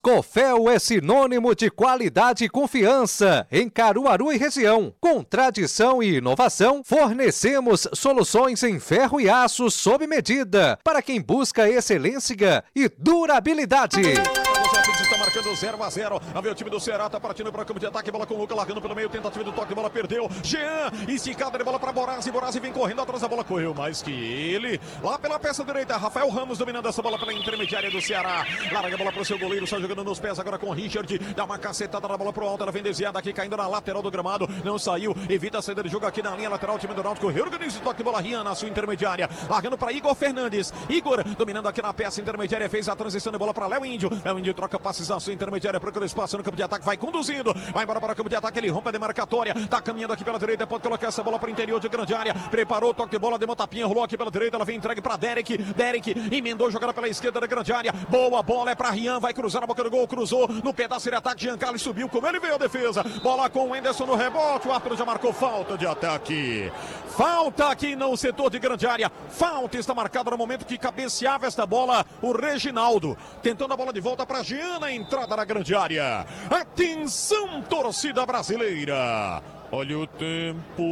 Cofel é sinônimo de qualidade e confiança em Caruaru e região. Com tradição e inovação, fornecemos soluções em ferro e aço sob medida para quem busca excelência e durabilidade. Está marcando 0-0. A ver, o time do Ceará está partindo para o campo de ataque. Bola com o Luca largando pelo meio. Tentativa do toque de bola, perdeu. Jean, esticada de bola para Borazzi. Borazzi vem correndo atrás da bola. Correu mais que ele. Lá pela peça direita, Rafael Ramos dominando essa bola pela intermediária do Ceará. Larga a bola para o seu goleiro. Só jogando nos pés agora com o Richard. Dá uma cacetada na bola pro alto. Ela vem desviada aqui, caindo na lateral do gramado. Não saiu. Evita a saída de jogo aqui na linha lateral. O time do Náutico reorganiza o toque de bola. Rian na sua intermediária. Largando para Igor Fernandes. Igor dominando aqui na peça intermediária. Fez a transição de bola para Léo Índio. Léo Índio troca passes na sua intermediária, procura espaço no campo de ataque, vai conduzindo, vai embora para o campo de ataque, ele rompe a demarcatória, tá caminhando aqui pela direita, pode colocar essa bola para o interior de grande área, preparou o toque de bola, deu uma tapinha, rolou aqui pela direita, ela vem entregue para Derek, emendou, jogada pela esquerda da grande área, boa bola, é para Rian, vai cruzar na boca do gol, cruzou no pedaço de ataque, Jean Carlos subiu, como ele veio a defesa, bola com o Enderson no rebote, o árbitro já marcou falta de ataque, falta aqui no setor de grande área, falta está marcada no momento que cabeceava esta bola, o Reginaldo, tentando a bola de volta para Jean na entrada da grande área. Atenção, torcida brasileira. Olha o tempo.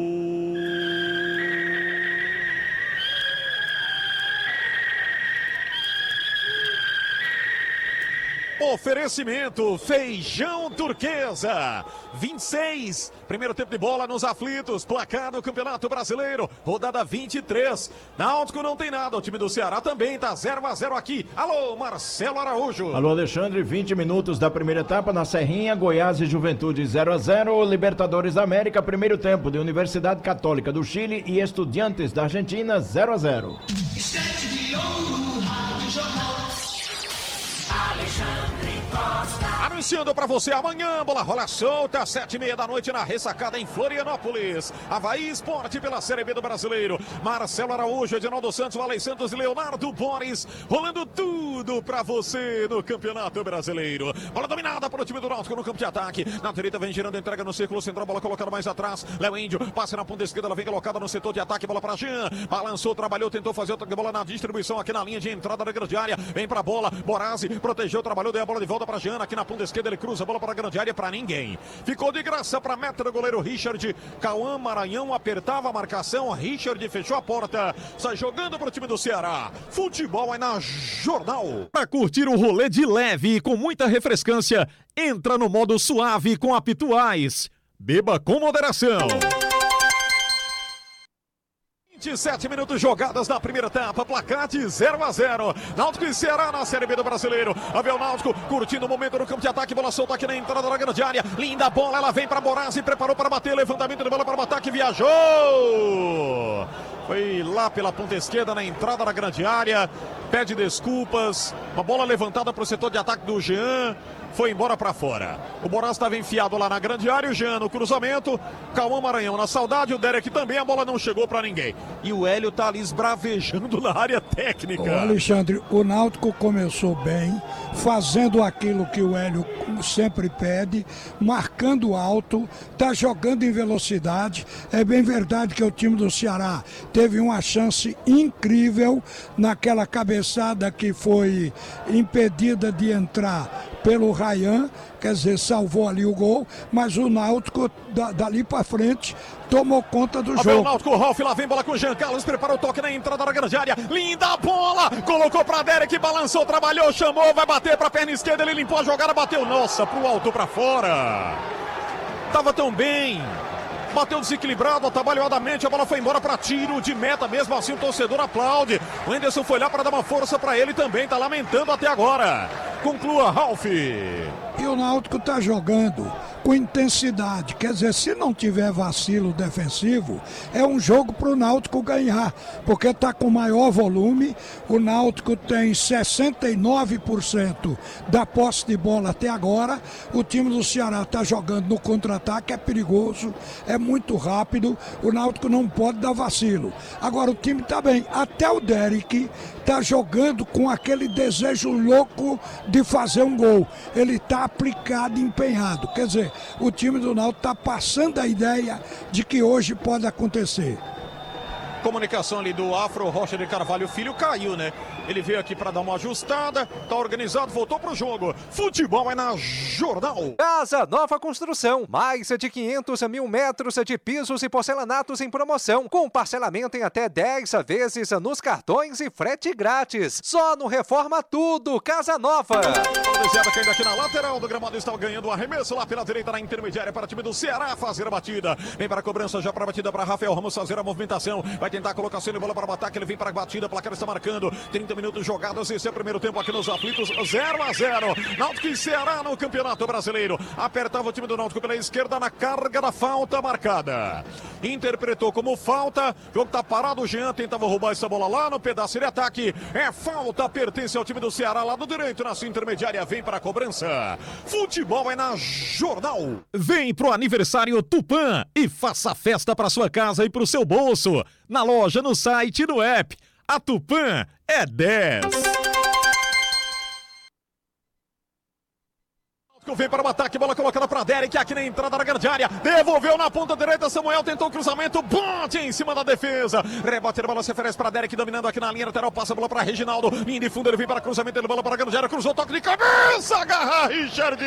Oferecimento Feijão Turquesa 26, primeiro tempo de bola nos aflitos, placar do Campeonato Brasileiro, rodada 23, Náutico não tem nada, o time do Ceará também tá 0-0 aqui. Alô, Marcelo Araújo. Alô, Alexandre, 20 minutos da primeira etapa na Serrinha, Goiás e Juventude 0-0, Libertadores da América, primeiro tempo de Universidade Católica do Chile e Estudiantes da Argentina 0-0. Anunciando pra você amanhã, bola rola solta, 7h30 da noite na ressacada em Florianópolis. Avaí Esporte pela Série B do Brasileiro. Marcelo Araújo, Edinaldo Santos, Valei Santos e Leonardo Boris. Rolando tudo pra você no Campeonato Brasileiro. Bola dominada pelo time do Náutico no campo de ataque. Na direita vem girando, entrega no círculo central, bola colocada mais atrás. Léo Índio, passa na ponta esquerda, ela vem colocada no setor de ataque, bola pra Jean. Balançou, trabalhou, tentou fazer outra bola na distribuição aqui na linha de entrada da grande área. Vem pra bola, Borazzi protegeu, trabalhou, deu a bola de volta pra Jean. Aqui na ponta esquerda ele cruza a bola para a grande área, para ninguém. Ficou de graça para a meta do goleiro Richard. Cauã Maranhão apertava a marcação, Richard fechou a porta, sai jogando para o time do Ceará. Futebol é na Jornal. Para curtir o rolê de leve e com muita refrescância, entra no modo suave com a Pituais. Beba com moderação. 27 minutos jogadas na primeira etapa, placar de 0-0. Náutico e Ceará na Série B do Brasileiro. A ver o Náutico curtindo o momento no campo de ataque, bola solta aqui na entrada da grande área. Linda bola, ela vem para Borazzi, preparou para bater, levantamento de bola para o ataque, viajou. Foi lá pela ponta esquerda na entrada da grande área. Pede desculpas. Uma bola levantada para o setor de ataque do Jean. Foi embora para fora. O Borazzi estava enfiado lá na grande área, o Jean no cruzamento, Cauã Maranhão na saudade, o Derek também, a bola não chegou para ninguém. E o Hélio tá ali esbravejando na área técnica. Ô Alexandre, o Náutico começou bem, fazendo aquilo que o Hélio sempre pede, marcando alto, tá jogando em velocidade. É bem verdade que o time do Ceará teve uma chance incrível naquela cabeçada que foi impedida de entrar pelo Ryan, quer dizer, salvou ali o gol, mas o Náutico dali para frente tomou conta do jogo. O Náutico, o Ralf, lá vem bola com o Jean Carlos, preparou o toque na entrada da grande área, linda bola, colocou para Derek, balançou, trabalhou, chamou, vai bater para a perna esquerda, ele limpou a jogada, bateu, nossa, pro alto, para fora. Tava tão bem. Bateu desequilibrado, atabalhoadamente, a bola foi embora para tiro de meta, mesmo assim o torcedor aplaude. O Enderson foi lá para dar uma força para ele também, tá lamentando até agora. Conclua, Ralf. E o Náutico tá jogando com intensidade, quer dizer, se não tiver vacilo defensivo, é um jogo para o Náutico ganhar, porque está com maior volume, o Náutico tem 69% da posse de bola até agora, o time do Ceará está jogando no contra-ataque, é perigoso, é muito rápido, o Náutico não pode dar vacilo. Agora o time está bem, até o Derek está jogando com aquele desejo louco de fazer um gol, ele está aplicado e empenhado, quer dizer, o time do Náutico está passando a ideia de que hoje pode acontecer. Comunicação ali do Afro Rocha de Carvalho Filho caiu, né? Ele veio aqui para dar uma ajustada, tá organizado, voltou pro jogo. Futebol é na Jornal. Casa Nova Construção, mais de 500 mil metros de pisos e porcelanatos em promoção, com parcelamento em até 10 vezes nos cartões e frete grátis. Só no Reforma Tudo, Casa Nova. Desejada caindo aqui na lateral do gramado, está ganhando o arremesso lá pela direita na intermediária para o time do Ceará fazer a batida. Vem para a cobrança já para a batida para Rafael Ramos fazer a movimentação. Vai tentar a colocação de bola para o ataque, ele vem para a batida, o placar está marcando 30 minutos jogados, esse é o primeiro tempo aqui nos aflitos, 0-0. Náutico e Ceará no Campeonato Brasileiro. Apertava o time do Náutico pela esquerda na carga da falta marcada. Interpretou como falta, o jogo está parado, o Jean tentava roubar essa bola lá no pedaço de ataque. É falta, pertence ao time do Ceará, lado direito na sua intermediária, vem para a cobrança. Futebol é na Jornal. Vem pro aniversário Tupã e faça festa para sua casa e pro seu bolso. Na loja, no site e no app. A Tupã é 10. Vem para o ataque, bola colocada para Derek, aqui na entrada da grande área, devolveu na ponta direita, Samuel tentou o cruzamento, bote em cima da defesa, rebote, a bola se oferece para Derek, dominando aqui na linha lateral, passa a bola para Reginaldo, linha de fundo, ele vem para cruzamento, ele bola para a grande área, cruzou, toque de cabeça, agarra Richard!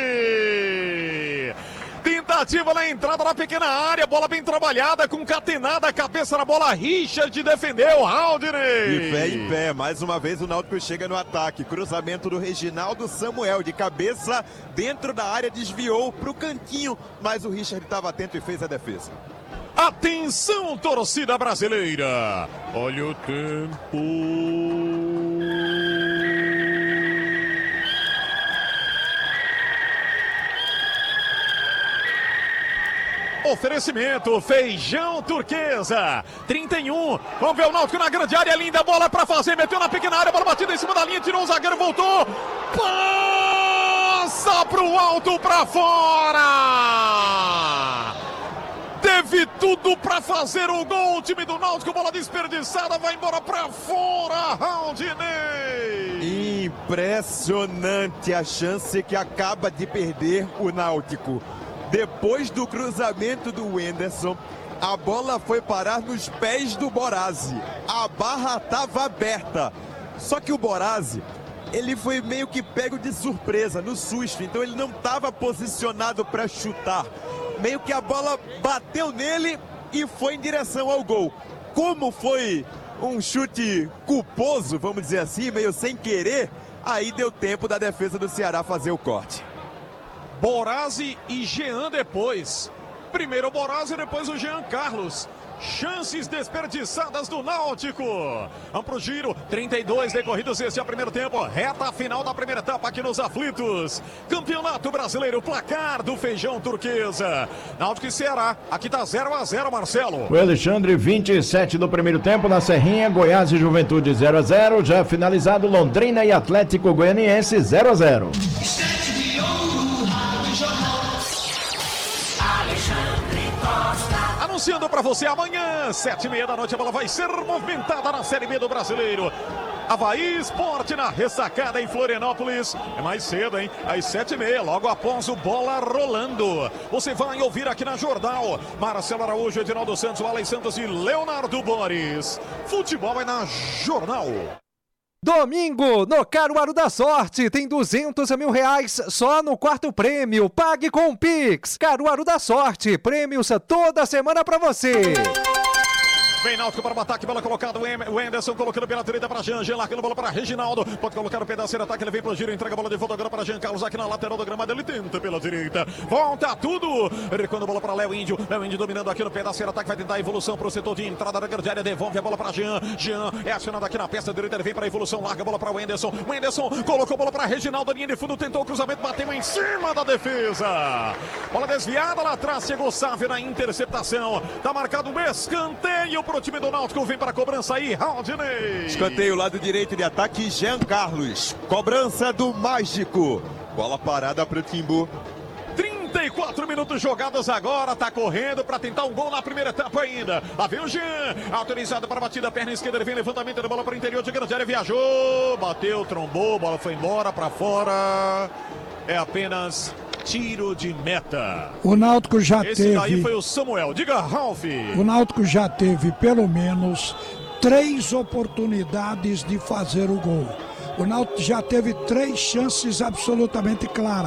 Tentativa na entrada da pequena área, bola bem trabalhada, concatenada, cabeça na bola, Richard defendeu, Haldney. De pé em pé, mais uma vez o Náutico chega no ataque, cruzamento do Reginaldo, Samuel de cabeça, dentro da área, desviou pro cantinho, mas o Richard estava atento e fez a defesa. Atenção, torcida brasileira, olha o tempo. Oferecimento, feijão turquesa, 31, vamos ver o Náutico na grande área, linda bola pra fazer, meteu na pequena área, bola batida em cima da linha, tirou o zagueiro, voltou, passa pro alto, pra fora, teve tudo pra fazer o gol, o time do Náutico, bola desperdiçada, vai embora pra fora, Haldney. Impressionante a chance que acaba de perder o Náutico. Depois do cruzamento do Wenderson, a bola foi parar nos pés do Borazzi. A barra estava aberta. Só que o Borazzi, ele foi meio que pego de surpresa, no susto. Então ele não estava posicionado para chutar. Meio que a bola bateu nele e foi em direção ao gol. Como foi um chute culposo, vamos dizer assim, meio sem querer, aí deu tempo da defesa do Ceará fazer o corte. Borazzi e Jean depois. Primeiro o Borazzi, depois o Jean Carlos. Chances desperdiçadas do Náutico. Vamos pro giro, 32 decorridos, esse é o primeiro tempo. Reta final da primeira etapa aqui nos aflitos. Campeonato Brasileiro, placar do feijão turquesa. Náutico e Ceará, aqui tá 0-0, Marcelo. O Alexandre, 27 do primeiro tempo na Serrinha, Goiás e Juventude 0-0. Já finalizado, Londrina e Atlético Goianiense 0-0. Anunciando para você amanhã, 7h30 da noite, a bola vai ser movimentada na Série B do Brasileiro. Avaí Esporte na ressacada em Florianópolis. É mais cedo, hein? Às 7h30, logo após o Bola Rolando. Você vai ouvir aqui na Jornal. Marcelo Araújo, Edinaldo Santos, Alex Santos e Leonardo Boris. Futebol é na Jornal. Domingo, no Caruaru da Sorte, tem 200 mil reais só no quarto prêmio. Pague com o Pix. Caruaru da Sorte, prêmios toda semana pra você. Vem Náutico para o ataque, bola colocada, o Anderson colocando pela direita para Jean, largando a bola para Reginaldo, pode colocar o pedaço de ataque, ele vem para o giro, entrega a bola de volta agora para Jean Carlos, aqui na lateral do gramado, ele tenta pela direita, volta tudo, recuando a bola para Léo Índio dominando aqui no pedaço de ataque, vai tentar a evolução para o setor de entrada da grande área, devolve a bola para Jean é acionado aqui na peça direita, ele vem para a evolução, larga a bola para o Anderson colocou a bola para Reginaldo, linha de fundo, tentou o cruzamento, bateu em cima da defesa, bola desviada lá atrás, chegou Sávio na interceptação, tá marcado um escanteio pro time do Náutico, vem para a cobrança aí, Haldney. Escanteio, lado direito de ataque, Jean Carlos. Cobrança do Mágico. Bola parada para o Timbu. 34 minutos jogados agora, tá correndo para tentar um gol na primeira etapa ainda. Lá vem o Jean, autorizado para a batida, perna esquerda, ele vem levantamento de bola para o interior de grande área, viajou, bateu, trombou, bola foi embora, para fora. É apenas tiro de meta. O Náutico já Esse daí teve. foi o Samuel. Diga, Ralf. O Náutico já teve pelo menos 3 oportunidades de fazer o gol. O Náutico já teve 3 chances absolutamente claras.